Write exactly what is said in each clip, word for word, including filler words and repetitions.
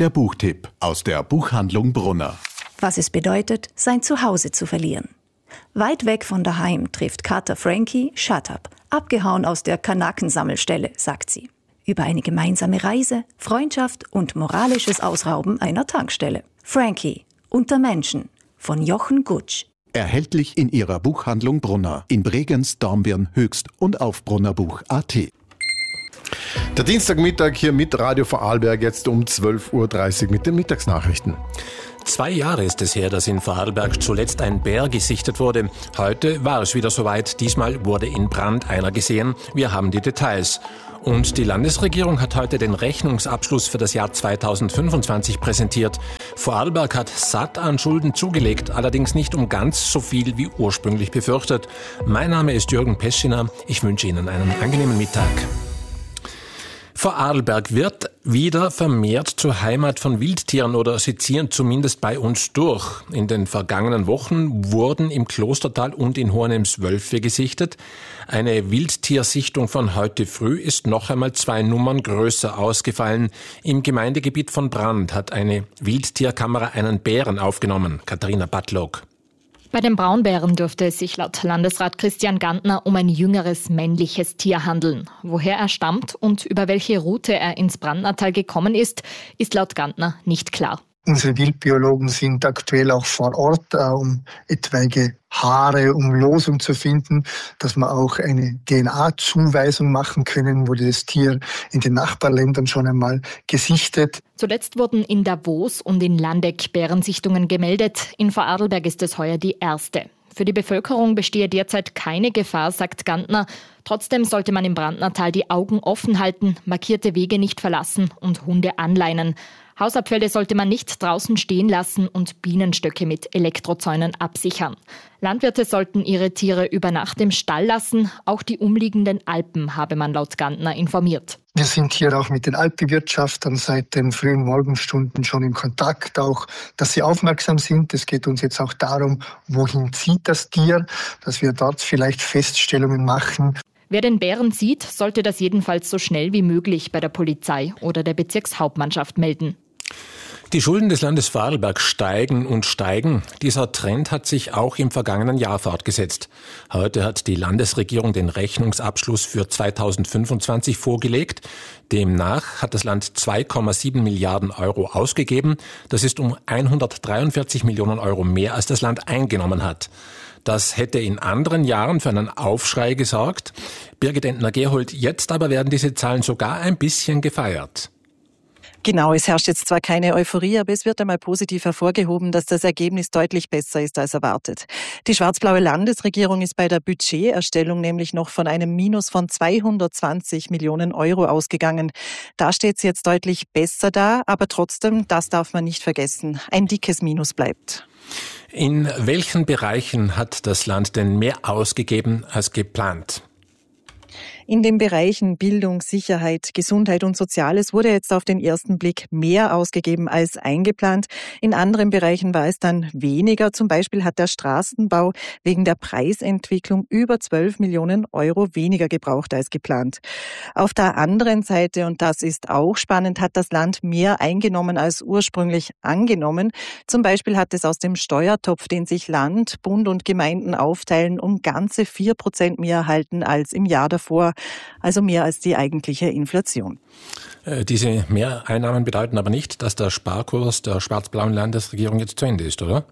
Der Buchtipp aus der Buchhandlung Brunner. Was es bedeutet, sein Zuhause zu verlieren. Weit weg von daheim trifft Kater Frankie Shut Up, abgehauen aus der Kanakensammelstelle, sagt sie. Über eine gemeinsame Reise, Freundschaft und moralisches Ausrauben einer Tankstelle. Frankie, unter Menschen, von Jochen Gutsch. Erhältlich in Ihrer Buchhandlung Brunner, in Bregenz, Dornbirn, Höchst und auf brunnerbuch punkt a t. Der Dienstagmittag hier mit Radio Vorarlberg, jetzt um zwölf Uhr dreißig mit den Mittagsnachrichten. Zwei Jahre ist es her, dass in Vorarlberg zuletzt ein Bär gesichtet wurde. Heute war es wieder soweit. Diesmal wurde in Brand einer gesehen. Wir haben die Details. Und die Landesregierung hat heute den Rechnungsabschluss für das Jahr zweitausendfünfundzwanzig präsentiert. Vorarlberg hat satt an Schulden zugelegt, allerdings nicht um ganz so viel wie ursprünglich befürchtet. Mein Name ist Jürgen Peschiner. Ich wünsche Ihnen einen angenehmen Mittag. Vorarlberg wird wieder vermehrt zur Heimat von Wildtieren oder sie ziehen zumindest bei uns durch. In den vergangenen Wochen wurden im Klostertal und in Hohenems Wölfe gesichtet. Eine Wildtiersichtung von heute früh ist noch einmal zwei Nummern größer ausgefallen. Im Gemeindegebiet von Brand hat eine Wildtierkamera einen Bären aufgenommen. Katharina Badlock. Bei den Braunbären dürfte es sich laut Landesrat Christian Gantner um ein jüngeres männliches Tier handeln. Woher er stammt und über welche Route er ins Brandnertal gekommen ist, ist laut Gantner nicht klar. Unsere Wildbiologen sind aktuell auch vor Ort, äh, um etwaige Haare, um Losung zu finden, dass wir auch eine D N A-Zuweisung machen können, wurde das Tier in den Nachbarländern schon einmal gesichtet. Zuletzt wurden in Davos und in Landeck Bärensichtungen gemeldet. In Vorarlberg ist es heuer die erste. Für die Bevölkerung bestehe derzeit keine Gefahr, sagt Gantner. Trotzdem sollte man im Brandnertal die Augen offen halten, markierte Wege nicht verlassen und Hunde anleinen. Hausabfälle sollte man nicht draußen stehen lassen und Bienenstöcke mit Elektrozäunen absichern. Landwirte sollten ihre Tiere über Nacht im Stall lassen. Auch die umliegenden Alpen habe man laut Gantner informiert. Wir sind hier auch mit den Alpbewirtschaftern seit den frühen Morgenstunden schon in Kontakt, auch dass sie aufmerksam sind. Es geht uns jetzt auch darum, wohin zieht das Tier, dass wir dort vielleicht Feststellungen machen. Wer den Bären sieht, sollte das jedenfalls so schnell wie möglich bei der Polizei oder der Bezirkshauptmannschaft melden. Die Schulden des Landes Vorarlberg steigen und steigen. Dieser Trend hat sich auch im vergangenen Jahr fortgesetzt. Heute hat die Landesregierung den Rechnungsabschluss für zweitausendfünfundzwanzig vorgelegt. Demnach hat das Land zwei Komma sieben Milliarden Euro ausgegeben. Das ist um hundertdreiundvierzig Millionen Euro mehr, als das Land eingenommen hat. Das hätte in anderen Jahren für einen Aufschrei gesorgt. Birgit Entner-Gerhold, jetzt aber werden diese Zahlen sogar ein bisschen gefeiert. Genau, es herrscht jetzt zwar keine Euphorie, aber es wird einmal positiv hervorgehoben, dass das Ergebnis deutlich besser ist als erwartet. Die schwarz-blaue Landesregierung ist bei der Budgeterstellung nämlich noch von einem Minus von zweihundertzwanzig Millionen Euro ausgegangen. Da steht es jetzt deutlich besser da, aber trotzdem, das darf man nicht vergessen, ein dickes Minus bleibt. In welchen Bereichen hat das Land denn mehr ausgegeben als geplant? In den Bereichen Bildung, Sicherheit, Gesundheit und Soziales wurde jetzt auf den ersten Blick mehr ausgegeben als eingeplant. In anderen Bereichen war es dann weniger. Zum Beispiel hat der Straßenbau wegen der Preisentwicklung über zwölf Millionen Euro weniger gebraucht als geplant. Auf der anderen Seite, und das ist auch spannend, hat das Land mehr eingenommen als ursprünglich angenommen. Zum Beispiel hat es aus dem Steuertopf, den sich Land, Bund und Gemeinden aufteilen, um ganze vier Prozent mehr erhalten als im Jahr davor. Also mehr als die eigentliche Inflation. Äh, diese Mehreinnahmen bedeuten aber nicht, dass der Sparkurs der schwarz-blauen Landesregierung jetzt zu Ende ist, oder?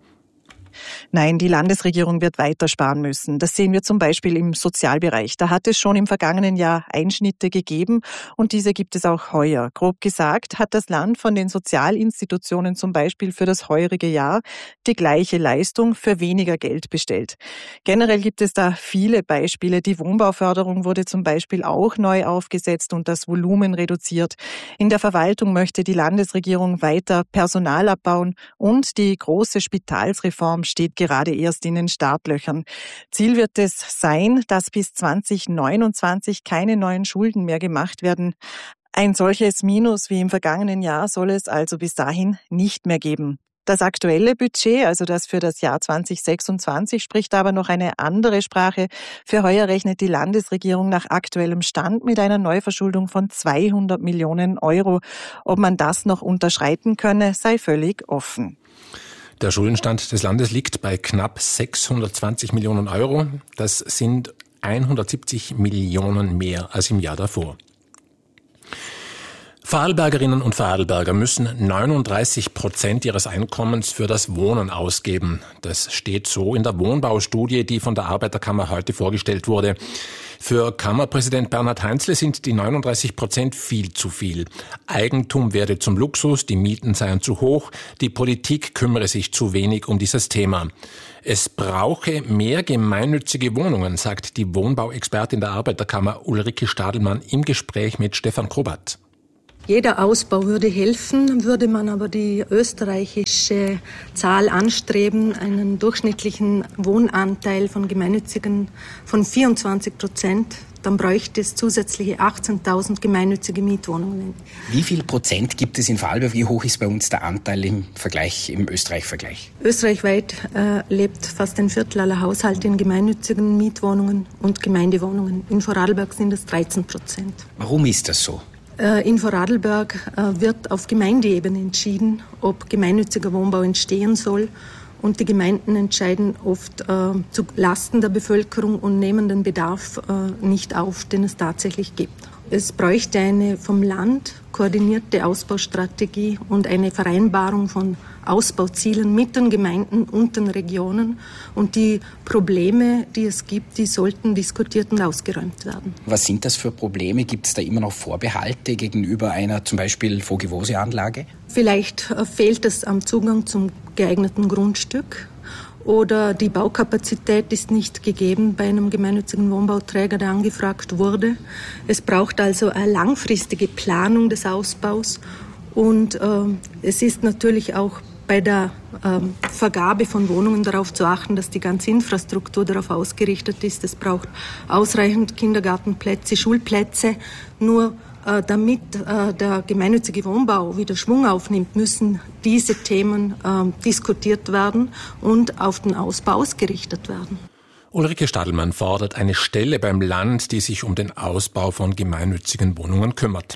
Nein, die Landesregierung wird weiter sparen müssen. Das sehen wir zum Beispiel im Sozialbereich. Da hat es schon im vergangenen Jahr Einschnitte gegeben und diese gibt es auch heuer. Grob gesagt hat das Land von den Sozialinstitutionen zum Beispiel für das heurige Jahr die gleiche Leistung für weniger Geld bestellt. Generell gibt es da viele Beispiele. Die Wohnbauförderung wurde zum Beispiel auch neu aufgesetzt und das Volumen reduziert. In der Verwaltung möchte die Landesregierung weiter Personal abbauen und die große Spitalsreform steht gerade erst in den Startlöchern. Ziel wird es sein, dass bis zwanzig neunundzwanzig keine neuen Schulden mehr gemacht werden. Ein solches Minus wie im vergangenen Jahr soll es also bis dahin nicht mehr geben. Das aktuelle Budget, also das für das Jahr zwanzig sechsundzwanzig, spricht aber noch eine andere Sprache. Für heuer rechnet die Landesregierung nach aktuellem Stand mit einer Neuverschuldung von zweihundert Millionen Euro. Ob man das noch unterschreiten könne, sei völlig offen. Der Schuldenstand des Landes liegt bei knapp sechshundertzwanzig Millionen Euro. Das sind hundertsiebzig Millionen mehr als im Jahr davor. Vorarlbergerinnen und Vorarlberger müssen neununddreißig Prozent ihres Einkommens für das Wohnen ausgeben. Das steht so in der Wohnbaustudie, die von der Arbeiterkammer heute vorgestellt wurde. Für Kammerpräsident Bernhard Heinzle sind die neununddreißig Prozent viel zu viel. Eigentum werde zum Luxus, die Mieten seien zu hoch, die Politik kümmere sich zu wenig um dieses Thema. Es brauche mehr gemeinnützige Wohnungen, sagt die Wohnbauexpertin der Arbeiterkammer Ulrike Stadelmann im Gespräch mit Stefan Krobat. Jeder Ausbau würde helfen, würde man aber die österreichische Zahl anstreben, einen durchschnittlichen Wohnanteil von gemeinnützigen von vierundzwanzig Prozent, dann bräuchte es zusätzliche achtzehntausend gemeinnützige Mietwohnungen. Wie viel Prozent gibt es in Vorarlberg? Wie hoch ist bei uns der Anteil im Vergleich, im Österreich-Vergleich? Österreichweit äh, lebt fast ein Viertel aller Haushalte in gemeinnützigen Mietwohnungen und Gemeindewohnungen. In Vorarlberg sind es dreizehn Prozent. Warum ist das so? In Vorarlberg wird auf Gemeindeebene entschieden, ob gemeinnütziger Wohnbau entstehen soll. Und die Gemeinden entscheiden oft äh, zu Lasten der Bevölkerung und nehmen den Bedarf äh, nicht auf, den es tatsächlich gibt. Es bräuchte eine vom Land koordinierte Ausbaustrategie und eine Vereinbarung von Ausbauzielen mit den Gemeinden und den Regionen. Und die Probleme, die es gibt, die sollten diskutiert und ausgeräumt werden. Was sind das für Probleme? Gibt es da immer noch Vorbehalte gegenüber einer zum Beispiel Vogivose-Anlage? Vielleicht fehlt es am Zugang zum geeigneten Grundstück. Oder die Baukapazität ist nicht gegeben bei einem gemeinnützigen Wohnbauträger, der angefragt wurde. Es braucht also eine langfristige Planung des Ausbaus. Und äh, es ist natürlich auch bei der äh, Vergabe von Wohnungen darauf zu achten, dass die ganze Infrastruktur darauf ausgerichtet ist. Es braucht ausreichend Kindergartenplätze, Schulplätze. Nur äh, damit äh, der gemeinnützige Wohnbau wieder Schwung aufnimmt, müssen diese Themen äh, diskutiert werden und auf den Ausbau ausgerichtet werden. Ulrike Stadelmann fordert eine Stelle beim Land, die sich um den Ausbau von gemeinnützigen Wohnungen kümmert.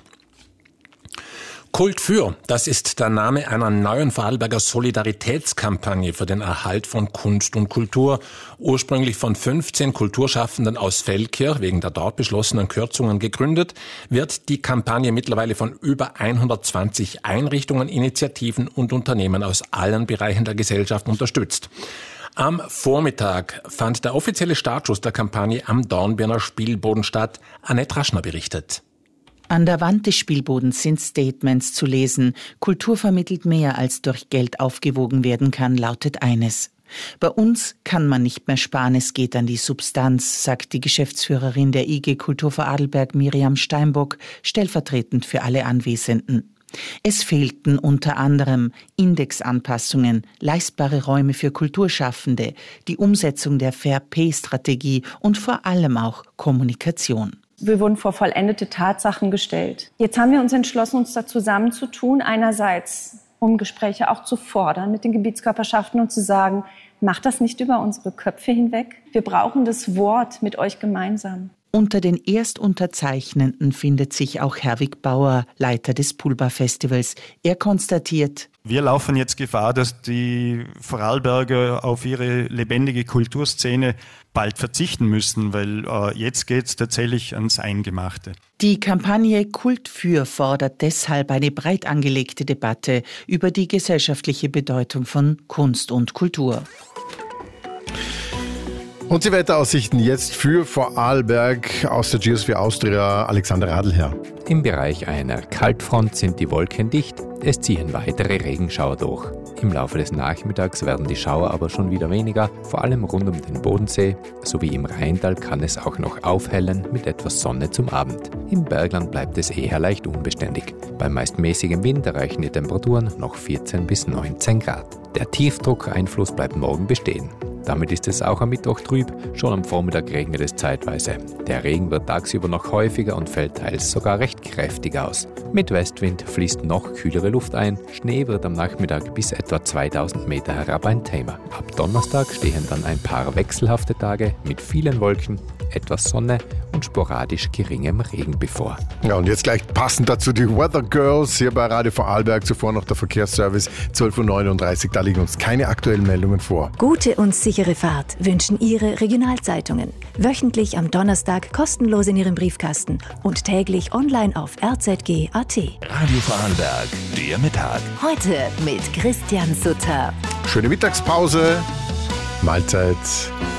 Kult für, das ist der Name einer neuen Vorarlberger Solidaritätskampagne für den Erhalt von Kunst und Kultur. Ursprünglich von fünfzehn Kulturschaffenden aus Feldkirch wegen der dort beschlossenen Kürzungen gegründet, wird die Kampagne mittlerweile von über hundertzwanzig Einrichtungen, Initiativen und Unternehmen aus allen Bereichen der Gesellschaft unterstützt. Am Vormittag fand der offizielle Startschuss der Kampagne am Dornbirner Spielboden statt. Annette Raschner berichtet. An der Wand des Spielbodens sind Statements zu lesen. Kultur vermittelt mehr, als durch Geld aufgewogen werden kann, lautet eines. Bei uns kann man nicht mehr sparen, es geht an die Substanz, sagt die Geschäftsführerin der I G Kultur Vorarlberg Miriam Steinbock, stellvertretend für alle Anwesenden. Es fehlten unter anderem Indexanpassungen, leistbare Räume für Kulturschaffende, die Umsetzung der Fair Pay-Strategie und vor allem auch Kommunikation. Wir wurden vor vollendete Tatsachen gestellt. Jetzt haben wir uns entschlossen, uns da zusammenzutun. Einerseits, um Gespräche auch zu fordern mit den Gebietskörperschaften und zu sagen, macht das nicht über unsere Köpfe hinweg. Wir brauchen das Wort mit euch gemeinsam. Unter den Erstunterzeichnenden findet sich auch Herwig Bauer, Leiter des Poolbar-Festivals. Er konstatiert: Wir laufen jetzt Gefahr, dass die Vorarlberger auf ihre lebendige Kulturszene bald verzichten müssen, weil äh, jetzt geht es tatsächlich ans Eingemachte. Die Kampagne Kult für fordert deshalb eine breit angelegte Debatte über die gesellschaftliche Bedeutung von Kunst und Kultur. Und die Wetteraussichten jetzt für Vorarlberg aus der Geosphere Austria, Alexander Radlherr. Im Bereich einer Kaltfront sind die Wolken dicht, es ziehen weitere Regenschauer durch. Im Laufe des Nachmittags werden die Schauer aber schon wieder weniger, vor allem rund um den Bodensee, sowie im Rheintal kann es auch noch aufhellen mit etwas Sonne zum Abend. Im Bergland bleibt es eher leicht unbeständig. Bei meist mäßigem Wind erreichen die Temperaturen noch vierzehn bis neunzehn Grad. Der Tiefdruckeinfluss bleibt morgen bestehen. Damit ist es auch am Mittwoch trüb, schon am Vormittag regnet es zeitweise. Der Regen wird tagsüber noch häufiger und fällt teils sogar recht kräftig aus. Mit Westwind fließt noch kühlere Luft ein, Schnee wird am Nachmittag bis etwa zweitausend Meter herab ein Thema. Ab Donnerstag stehen dann ein paar wechselhafte Tage mit vielen Wolken, etwas Sonne und sporadisch geringem Regen bevor. Ja, und jetzt gleich passend dazu die Weather Girls hier bei Radio Vorarlberg. Zuvor noch der Verkehrsservice zwölf Uhr neununddreißig. Da liegen uns keine aktuellen Meldungen vor. Gute und sichere Fahrt wünschen Ihre Regionalzeitungen. Wöchentlich am Donnerstag kostenlos in Ihrem Briefkasten und täglich online auf r z g punkt a t. Radio Vorarlberg, der Mittag. Heute mit Christian Sutter. Schöne Mittagspause. Mahlzeit.